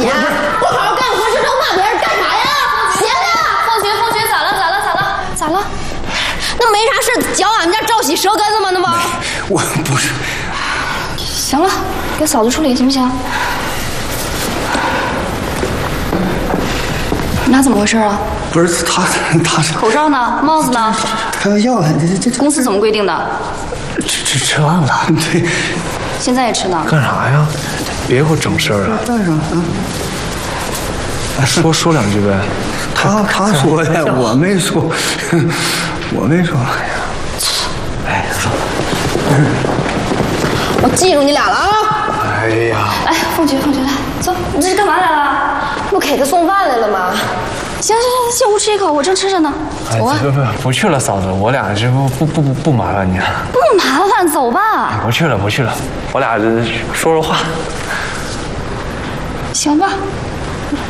姐，不好好干活就咒骂别人干啥呀？闲的。 放学，咋了？ 那没啥事，教俺们家赵喜舌根子吗？那不， 我不是。 行了，给嫂子处理行不行？那怎么回事啊？ 不是他口罩呢？帽子呢？ 开玩笑呢，这公司怎么规定的？ 吃饭了。 对。 现在也吃呢？ 干啥呀？别给我整事儿啊！ 带上说两句呗。 他说的，我没说，我没说。 哎，走。 我记住你俩了啊！ 哎呀！ 哎，凤菊，来，走，你这是干嘛来了？ 不给他送饭来了吗？ 行，进屋吃一口，我正吃着呢。走啊！ 不去了，嫂子，我俩这不麻烦你了。 不麻烦，走吧。 不去了，我俩说说话。 行吧。